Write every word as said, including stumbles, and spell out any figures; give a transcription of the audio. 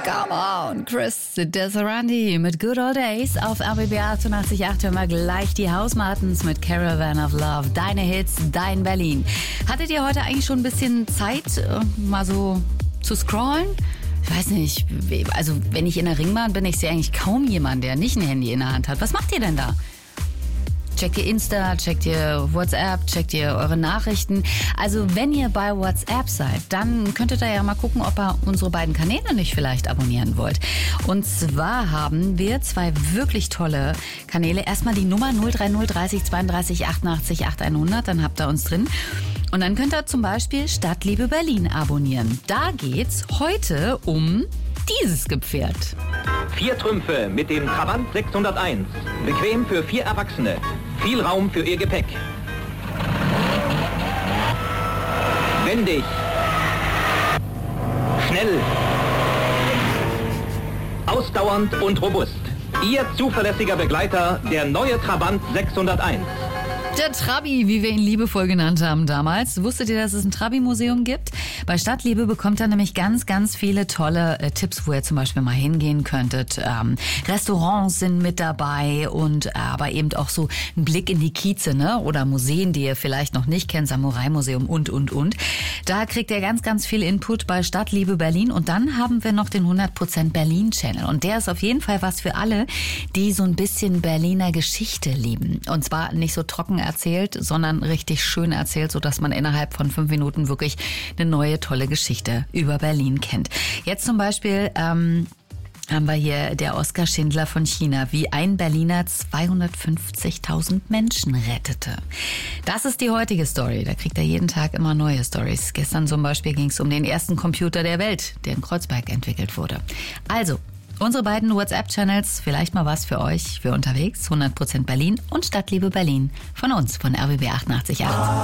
Come on, Chris Desarandi mit Good Old Days auf R B B achtundachtzig Komma acht. Hören wir gleich die House Martins mit Caravan of Love. Deine Hits, dein Berlin. Hattet ihr heute eigentlich schon ein bisschen Zeit, mal so zu scrollen? Ich weiß nicht, also wenn ich in der Ringbahn bin, ich sehe eigentlich kaum jemanden, der nicht ein Handy in der Hand hat. Was macht ihr denn da? Checkt ihr Insta, checkt ihr WhatsApp, checkt ihr eure Nachrichten. Also wenn ihr bei WhatsApp seid, dann könntet ihr ja mal gucken, ob ihr unsere beiden Kanäle nicht vielleicht abonnieren wollt. Und zwar haben wir zwei wirklich tolle Kanäle. Erstmal die Nummer null drei null dreißig zweiunddreißig achtundachtzig achthundert, dann habt ihr uns drin. Und dann könnt ihr zum Beispiel Stadtliebe Berlin abonnieren. Da geht's heute um dieses Gepferd. Vier Trümpfe mit dem Trabant sechshunderteins. Bequem für vier Erwachsene. Viel Raum für ihr Gepäck. Wendig. Schnell. Ausdauernd und robust. Ihr zuverlässiger Begleiter, der neue Trabant sechshunderteins. Der Trabi, wie wir ihn liebevoll genannt haben damals. Wusstet ihr, dass es ein Trabi-Museum gibt? Bei Stadtliebe bekommt ihr nämlich ganz, ganz viele tolle äh, Tipps, wo ihr zum Beispiel mal hingehen könntet. Ähm, Restaurants sind mit dabei und äh, aber eben auch so ein Blick in die Kieze, ne? Oder Museen, die ihr vielleicht noch nicht kennt, Samurai-Museum und, und, und. Da kriegt ihr ganz, ganz viel Input bei Stadtliebe Berlin. Und dann haben wir noch den hundert Prozent Berlin-Channel. Und der ist auf jeden Fall was für alle, die so ein bisschen Berliner Geschichte lieben. Und zwar nicht so trocken erzählt, sondern richtig schön erzählt, sodass man innerhalb von fünf Minuten wirklich eine neue, tolle Geschichte über Berlin kennt. Jetzt zum Beispiel ähm, haben wir hier der Oskar Schindler von China, wie ein Berliner zweihundertfünfzigtausend Menschen rettete. Das ist die heutige Story. Da kriegt er jeden Tag immer neue Stories. Gestern zum Beispiel ging es um den ersten Computer der Welt, der in Kreuzberg entwickelt wurde. Also, unsere beiden WhatsApp-Channels, vielleicht mal was für euch, für unterwegs, hundert Prozent Berlin und Stadtliebe Berlin. Von uns, von R B B achtundachtzig Komma acht.